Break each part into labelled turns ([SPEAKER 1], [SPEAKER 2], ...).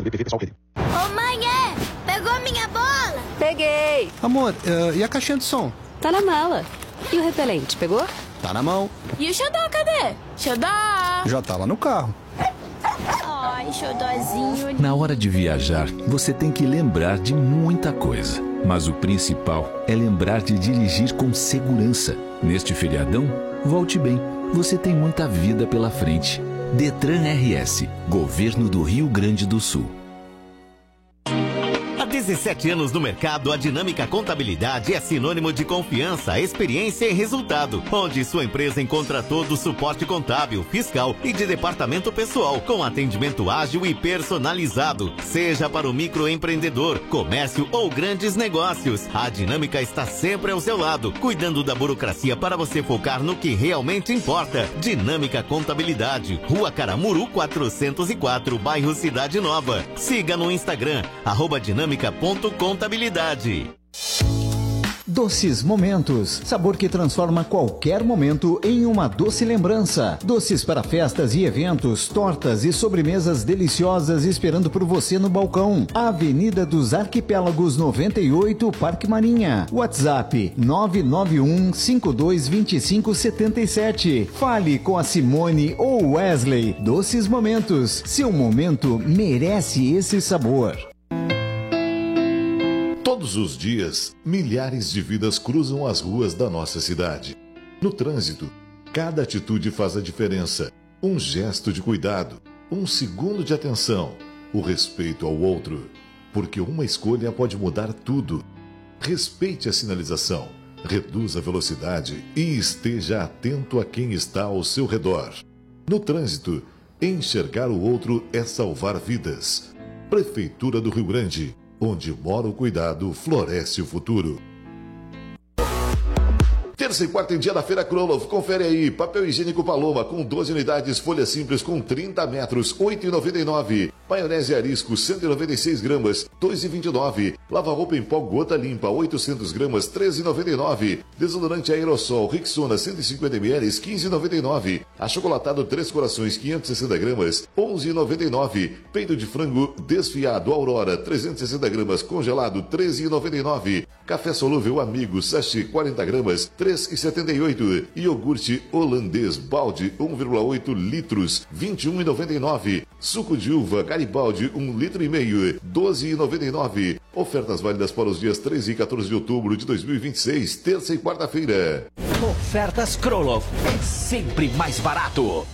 [SPEAKER 1] CDPV pessoal querido.
[SPEAKER 2] Ô mãe, pegou minha bola?
[SPEAKER 3] Peguei.
[SPEAKER 4] Amor, e a caixinha de som?
[SPEAKER 3] Tá na mala. E o repelente, pegou?
[SPEAKER 4] Tá na mão.
[SPEAKER 2] E o xodó, cadê? Xodó!
[SPEAKER 4] Já tá lá no carro.
[SPEAKER 2] Ai, xodózinho.
[SPEAKER 5] Na hora de viajar, você tem que lembrar de muita coisa. Mas o principal é lembrar de dirigir com segurança. Neste feriadão, volte bem. Você tem muita vida pela frente. Detran RS, Governo do Rio Grande do Sul.
[SPEAKER 6] Há 17 anos no mercado, a Dinâmica Contabilidade é sinônimo de confiança, experiência e resultado, onde sua empresa encontra todo o suporte contábil, fiscal e de departamento pessoal, com atendimento ágil e personalizado, seja para o microempreendedor, comércio ou grandes negócios. A Dinâmica está sempre ao seu lado, cuidando da burocracia para você focar no que realmente importa. Dinâmica Contabilidade, Rua Caramuru 404, bairro Cidade Nova. Siga no Instagram, @dinâmica.contabilidade.
[SPEAKER 7] Doces Momentos, sabor que transforma qualquer momento em uma doce lembrança. Doces para festas e eventos, tortas e sobremesas deliciosas esperando por você no balcão. Avenida dos Arquipélagos 98, Parque Marinha. WhatsApp 991522577. Fale com a Simone ou Wesley. Doces Momentos, seu momento merece esse sabor.
[SPEAKER 8] Todos os dias, milhares de vidas cruzam as ruas da nossa cidade. No trânsito, cada atitude faz a diferença. Um gesto de cuidado, um segundo de atenção, o respeito ao outro. Porque uma escolha pode mudar tudo. Respeite a sinalização, reduza a velocidade e esteja atento a quem está ao seu redor. No trânsito, enxergar o outro é salvar vidas. Prefeitura do Rio Grande. Onde mora o cuidado, floresce o futuro. Terça e quarta em dia da Feira Krolov, confere aí. Papel higiênico Paloma com 12 unidades, folha simples com 30 metros, R$ 8,99. Maionese Arisco, 196 gramas, R$ 2,29. Lava-roupa em pó Gota Limpa, 800 gramas, R$ 13,99. Desodorante Aerosol Rexona, 150 ml, R$ 15,99. Achocolatado Três Corações, 560 gramas, R$ 11,99. Peito de frango desfiado Aurora, 360 gramas, congelado, R$ 13,99. Café solúvel Amigo, sachê 40 gramas, R$ 3,78. Iogurte holandês balde, 1,8 litros, R$ 21,99. Suco de uva Garibaldi, 1,5 litro, R$ 12,99. Ofertas válidas para os dias 13 e 14 de outubro de 2026, terça e quarta-feira.
[SPEAKER 9] Ofertas Krolov é sempre mais barato.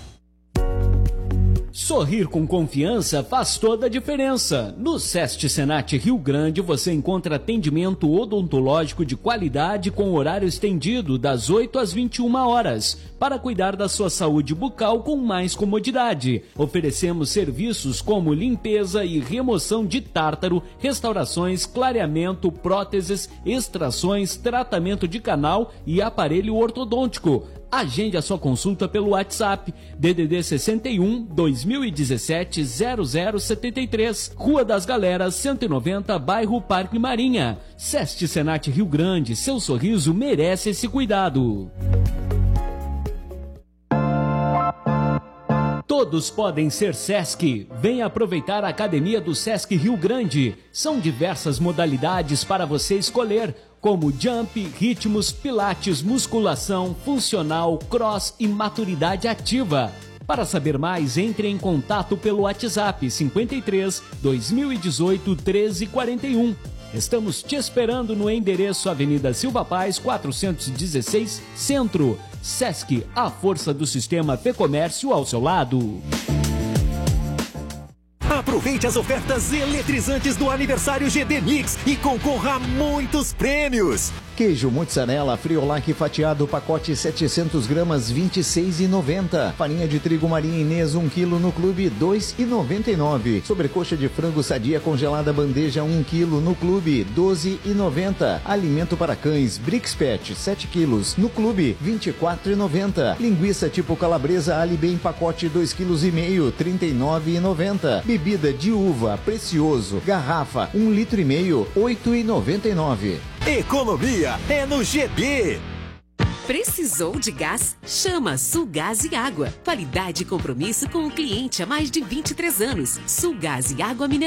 [SPEAKER 10] Sorrir com confiança faz toda a diferença. No SEST Senat Rio Grande você encontra atendimento odontológico de qualidade com horário estendido das 8 às 21 horas para cuidar da sua saúde bucal com mais comodidade. Oferecemos serviços como limpeza e remoção de tártaro, restaurações, clareamento, próteses, extrações, tratamento de canal e aparelho ortodôntico. Agende a sua consulta pelo WhatsApp DDD 61 2017 0073, Rua das Galeras 190, bairro Parque Marinha. SEST Senat Rio Grande, seu sorriso merece esse cuidado. Todos podem ser Sesc. Venha aproveitar a Academia do Sesc Rio Grande. São diversas modalidades para você escolher, como jump, ritmos, pilates, musculação, funcional, cross e maturidade ativa. Para saber mais, entre em contato pelo WhatsApp 53 2018 1341. Estamos te esperando no endereço Avenida Silva Paz 416 Centro. Sesc, a força do sistema Fê Comércio ao seu lado.
[SPEAKER 9] Aproveite as ofertas eletrizantes do aniversário GD Mix e concorra a muitos prêmios.
[SPEAKER 7] Queijo mozzarella Friolac fatiado, pacote 700 gramas, R$ 26,90. Farinha de trigo Maria Inês, 1 kg no clube, R$ 2,99. Sobrecoxa de frango sadia congelada bandeja, 1 kg no clube, R$ 12,90. Alimento para cães Brix Pet, 7 quilos no clube, R$ 24,90. Linguiça tipo calabresa Alibem pacote 2,5 kg, R$ 39,90. Bebida de uva Precioso, garrafa 1,5 litro, R$ 8,99.
[SPEAKER 9] Economia é no GB.
[SPEAKER 11] Precisou de gás? Chama Sulgás e Água. Qualidade e compromisso com o cliente há mais de 23 anos. Sulgás e Água Mineral.